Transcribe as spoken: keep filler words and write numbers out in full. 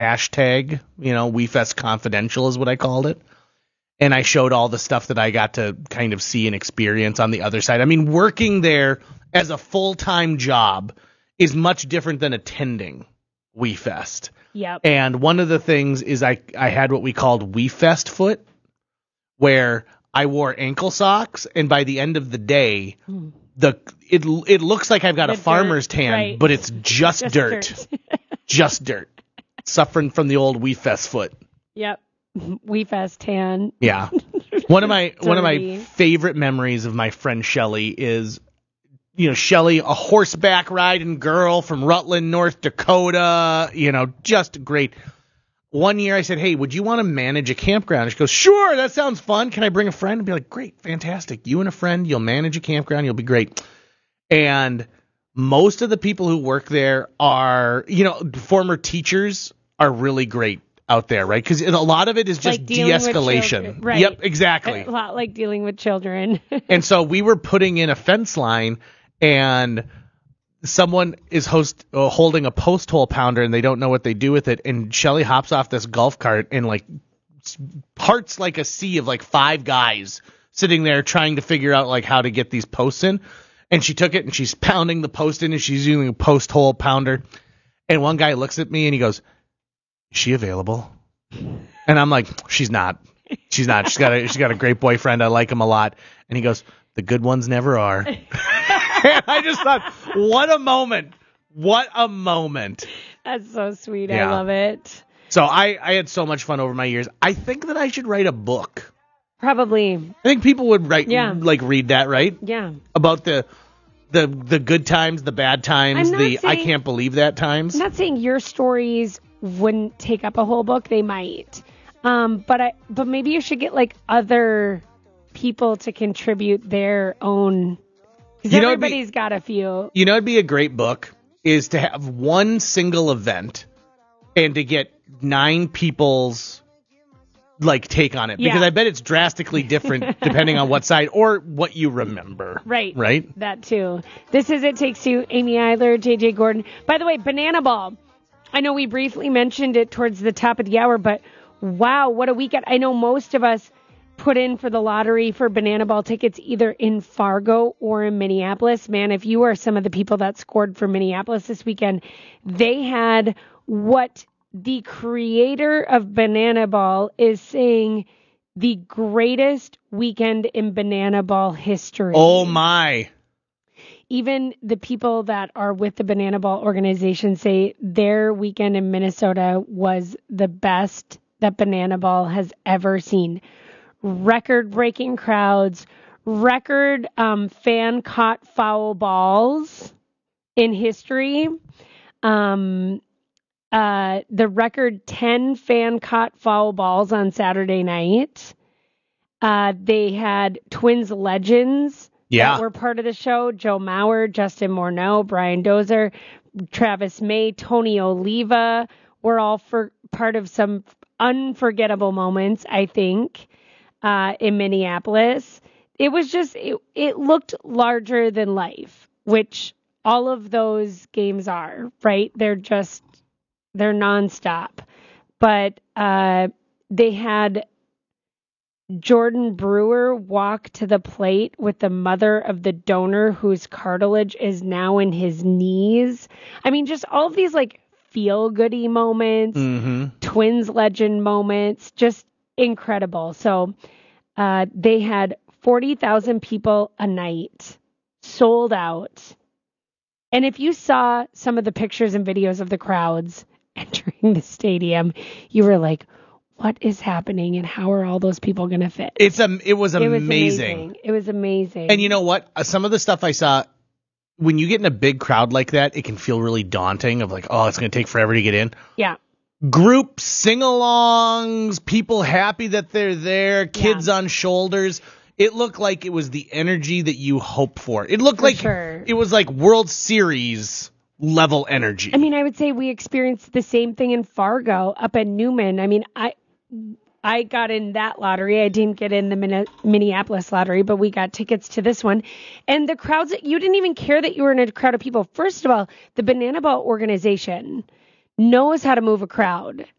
hashtag, you know, WeFest Confidential is what I called it. And I showed all the stuff that I got to kind of see and experience on the other side. I mean, working there as a full-time job is much different than attending WeFest. Yep. And one of the things is I, I had what we called WeFest foot, where I wore ankle socks, and by the end of the day, mm. the it it looks like I've got the a farmer's dirt, tan, right. but it's just, just dirt. dirt. Just dirt. Suffering from the old WeFest foot. Yep. WeFest tan. Yeah. One of my one of my favorite memories of my friend Shelly is, you know, Shelly, a horseback riding girl from Rutland, North Dakota, you know, just great. One year I said, hey, would you want to manage a campground? And she goes, sure, that sounds fun. Can I bring a friend? And be like, great, fantastic. You and a friend, you'll manage a campground. You'll be great. And most of the people who work there are, you know, former teachers are really great out there, right? Because a lot of it is just like de-escalation. Right. Yep, exactly. A lot like dealing with children. And so we were putting in a fence line, and someone is host uh, holding a post hole pounder, and they don't know what they do with it. And Shelly hops off this golf cart and like parts like a sea of like five guys sitting there trying to figure out like how to get these posts in. And she took it and she's pounding the post in, and she's using a post hole pounder. And one guy looks at me and he goes, is she available? And I'm like, she's not. She's not. She's got a she's got a great boyfriend. I like him a lot. And he goes, the good ones never are. And I just thought, what a moment. What a moment. That's so sweet. Yeah. I love it. So I, I had so much fun over my years. I think that I should write a book. Probably. I think people would write, yeah. like read that, right? Yeah. About the the the good times, the bad times, the saying, I can't believe that times. I'm not saying your stories wouldn't take up a whole book. They might. Um, but I but maybe you should get like other people to contribute their own. Because everybody's be, got a few. You know, it'd be a great book is to have one single event and to get nine people's like take on it, because yeah. I bet it's drastically different depending on what side or what you remember. Right. Right. That too. This is It Takes Two. Amy Eiler, J J Gordon. By the way, Banana Ball. I know we briefly mentioned it towards the top of the hour, but wow, what a weekend. I know most of us put in for the lottery for Banana Ball tickets either in Fargo or in Minneapolis. Man, if you are some of the people that scored for Minneapolis this weekend, they had what the creator of Banana Ball is saying the greatest weekend in Banana Ball history. Oh, my. Even the people that are with the Banana Ball organization say their weekend in Minnesota was the best that Banana Ball has ever seen. Record-breaking crowds, record um, fan-caught foul balls in history, um, uh, the record ten fan-caught foul balls on Saturday night. Uh, they had Twins legends yeah. that were part of the show. Joe Mauer, Justin Morneau, Brian Dozier, Travis May, Tony Oliva were all for part of some unforgettable moments, I think, uh, in Minneapolis. It was just, it, it looked larger than life, which all of those games are, right? They're just, they're nonstop. But uh, they had Jordan Brewer walk to the plate with the mother of the donor whose cartilage is now in his knees. I mean, just all of these like feel-goody moments, mm-hmm. Twins legend moments, just incredible. So uh, they had forty thousand people a night, sold out. And if you saw some of the pictures and videos of the crowds entering the stadium, you were like, what is happening and how are all those people going to fit? It's a, it was amazing. It was amazing. It was amazing. And you know what? Some of the stuff I saw, when you get in a big crowd like that, it can feel really daunting of like, oh, it's going to take forever to get in. Yeah. Group sing-alongs, people happy that they're there, kids yeah. on shoulders. It looked like it was the energy that you hope for. It looked for like sure. It was like World Series level energy. I mean, I would say we experienced the same thing in Fargo up at Newman. I mean, I I got in that lottery. I didn't get in the Min- Minneapolis lottery, but we got tickets to this one. And the crowds, you didn't even care that you were in a crowd of people. First of all, the Banana Ball organization knows how to move a crowd.